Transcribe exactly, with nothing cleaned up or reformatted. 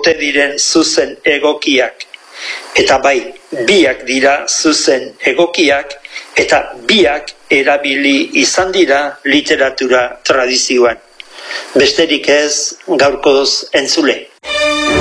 ote diren zuzen egokiak. Eta bai, biak dira zuzen egokiak, eta biak erabili izan dira literatura tradizioan. Besterik ez, gaurkoz entzule.